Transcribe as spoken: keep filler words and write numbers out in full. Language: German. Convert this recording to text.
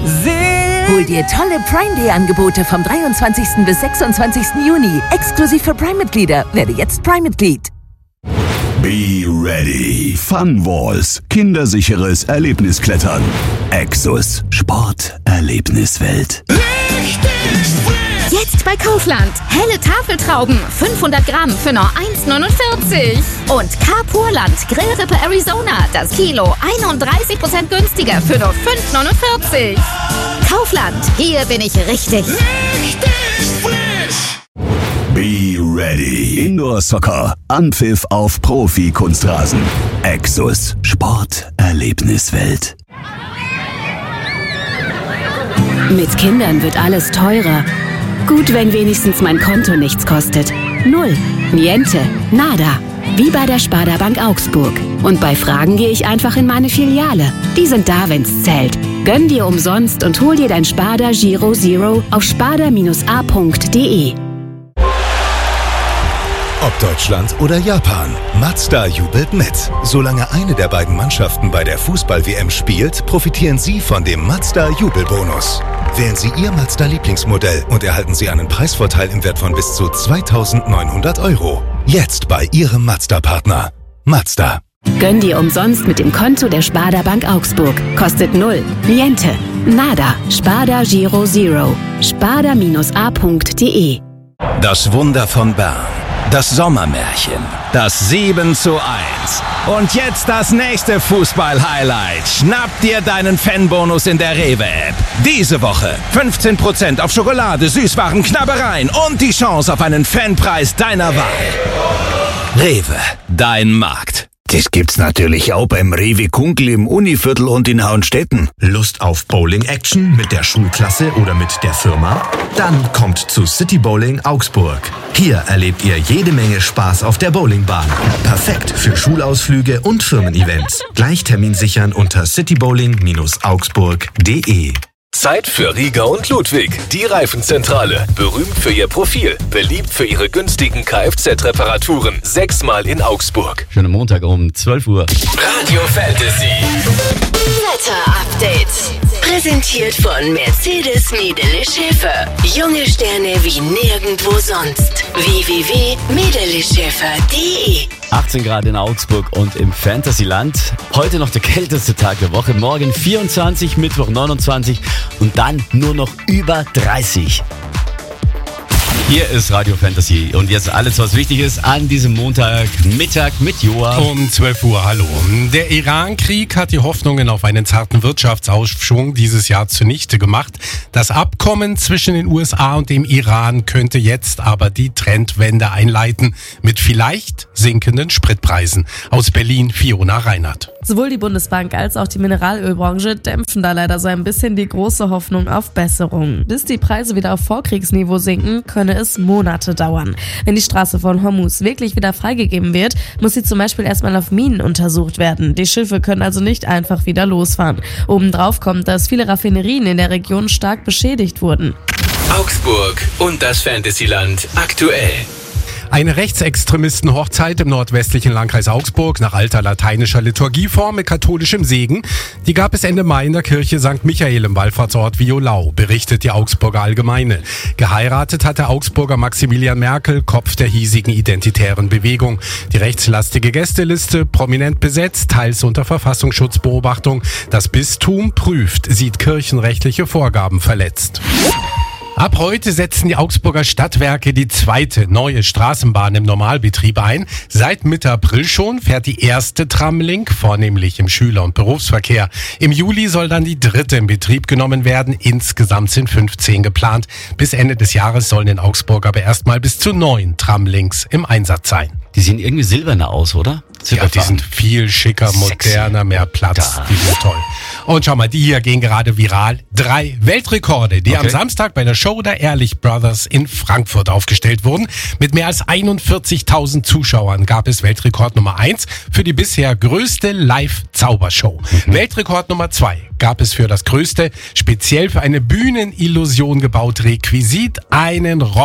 Hol dir tolle Prime Day Angebote vom dreiundzwanzigsten bis sechsundzwanzigsten Juni. Exklusiv für Prime-Mitglieder. Werde jetzt Prime-Mitglied. Be ready. Fun Walls. Kindersicheres Erlebnisklettern. Exus. Sport. Erlebniswelt. Richtig frisch! Jetzt bei Kaufland. Helle Tafeltrauben. fünfhundert Gramm für nur eins neunundvierzig. Und Carpurland Grillrippe Arizona. Das Kilo einunddreißig Prozent günstiger für nur fünf neunundvierzig. Kaufland. Hier bin ich richtig. Richtig frisch! Be ready. Indoor Soccer. Anpfiff auf Profi-Kunstrasen. Exus. Sport. Erlebniswelt. Mit Kindern wird alles teurer. Gut, wenn wenigstens mein Konto nichts kostet. Null. Niente. Nada. Wie bei der Sparda Bank Augsburg. Und bei Fragen gehe ich einfach in meine Filiale. Die sind da, wenn's zählt. Gönn dir umsonst und hol dir dein Sparda Giro Zero auf sparda a punkt de. Ob Deutschland oder Japan, Mazda jubelt mit. Solange eine der beiden Mannschaften bei der Fußball-W M spielt, profitieren Sie von dem Mazda-Jubelbonus. Wählen Sie Ihr Mazda-Lieblingsmodell und erhalten Sie einen Preisvorteil im Wert von bis zu zweitausendneunhundert Euro. Jetzt bei Ihrem Mazda-Partner. Mazda. Gönn dir umsonst mit dem Konto der Sparda Bank Augsburg. Kostet null. Niente. Nada. Sparda Giro Zero. sparda a punkt de. Das Wunder von Bern. Das Sommermärchen. Das sieben zu eins. Und jetzt das nächste Fußball-Highlight. Schnapp dir deinen Fanbonus in der Rewe-App. Diese Woche fünfzehn Prozent auf Schokolade, Süßwaren, Knabbereien und die Chance auf einen Fanpreis deiner Wahl. Rewe, dein Markt. Das gibt's natürlich auch beim Rewe Kunkel im Univiertel und in Hauenstetten. Lust auf Bowling-Action mit der Schulklasse oder mit der Firma? Dann kommt zu City Bowling Augsburg. Hier erlebt ihr jede Menge Spaß auf der Bowlingbahn. Perfekt für Schulausflüge und Firmen-Events. Gleich Termin sichern unter citybowling augsburg punkt de. Zeit für Rieger und Ludwig, die Reifenzentrale. Berühmt für ihr Profil, beliebt für ihre günstigen Kfz-Reparaturen. Sechsmal in Augsburg. Schönen Montag um zwölf Uhr. Radio Fantasy. Wetter-Update. Präsentiert von Mercedes Medele Schäfer. Junge Sterne wie nirgendwo sonst. w w w punkt medele schäfer punkt de. achtzehn Grad in Augsburg und im Fantasyland. Heute noch der kälteste Tag der Woche. Morgen vierundzwanzig, Mittwoch neunundzwanzig und dann nur noch über dreißig. Hier ist Radio Fantasy und jetzt alles, was wichtig ist an diesem Montagmittag mit Joa. Um zwölf Uhr, hallo. Der Iran-Krieg hat die Hoffnungen auf einen zarten Wirtschaftsaufschwung dieses Jahr zunichte gemacht. Das Abkommen zwischen den U S A und dem Iran könnte jetzt aber die Trendwende einleiten mit vielleicht sinkenden Spritpreisen. Aus Berlin, Fiona Reinhardt. Sowohl die Bundesbank als auch die Mineralölbranche dämpfen da leider so ein bisschen die große Hoffnung auf Besserung. Bis die Preise wieder auf Vorkriegsniveau sinken, könne es Monate dauern. Wenn die Straße von Hormuz wirklich wieder freigegeben wird, muss sie zum Beispiel erstmal auf Minen untersucht werden. Die Schiffe können also nicht einfach wieder losfahren. Obendrauf kommt, dass viele Raffinerien in der Region stark beschädigt wurden. Augsburg und das Fantasyland aktuell. Eine Rechtsextremisten-Hochzeit im nordwestlichen Landkreis Augsburg nach alter lateinischer Liturgieform mit katholischem Segen. Die gab es Ende Mai in der Kirche Sankt Michael im Wallfahrtsort Violau, berichtet die Augsburger Allgemeine. Geheiratet hat der Augsburger Maximilian Merkel, Kopf der hiesigen identitären Bewegung. Die rechtslastige Gästeliste, prominent besetzt, teils unter Verfassungsschutzbeobachtung. Das Bistum prüft, sieht kirchenrechtliche Vorgaben verletzt. Ab heute setzen die Augsburger Stadtwerke die zweite neue Straßenbahn im Normalbetrieb ein. Seit Mitte April schon fährt die erste Tramlink, vornehmlich im Schüler- und Berufsverkehr. Im Juli soll dann die dritte in Betrieb genommen werden. Insgesamt sind fünfzehn geplant. Bis Ende des Jahres sollen in Augsburg aber erstmal bis zu neun Tramlinks im Einsatz sein. Die sehen irgendwie silberner aus, oder? Ja, die sind viel schicker, moderner, mehr Platz. Die sind toll. Und schau mal, die hier gehen gerade viral. Drei Weltrekorde, die okay. am Samstag bei der Show der Ehrlich Brothers in Frankfurt aufgestellt wurden. Mit mehr als einundvierzigtausend Zuschauern gab es Weltrekord Nummer eins für die bisher größte Live-Zaubershow. Mhm. Weltrekord Nummer zwei gab es für das größte, speziell für eine Bühnenillusion gebaute Requisit, einen Rock